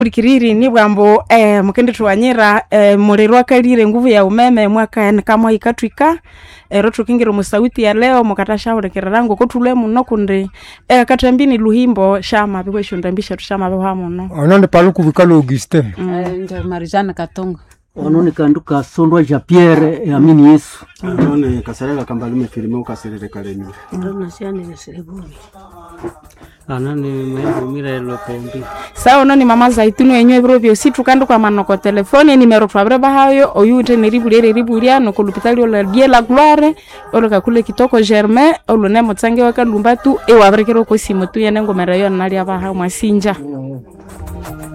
Kiriri ni bwambo mukende tuwanyira muliro akalire nguvu ya umeme mwaka kama ikatwika rotu kingiro musauti ya leo mukatasha urekerango ko tule muno kunde katambini luhimbo shama bikwe shundambisha tushama bwa muno onone paluku vikalo Augustin ndio Marijana Katongo onone kanduka sondwa ja Pierre amini Yesu onone kasarela kambalume filime ukaserere kalemi ndo nasiani neserebuni anani mwenye mira lopombi sawa noni mama zaituni yenyewe bro byo situ kando kwa manoko telefone nimero twabre bahayo oyute neribulere ribulia no kulupitali ola la gloire oloka kule kitoko Germain olone mutsange wakalumba tu e wabrekero ko simotu yenengo merayo nali abaha mwasinja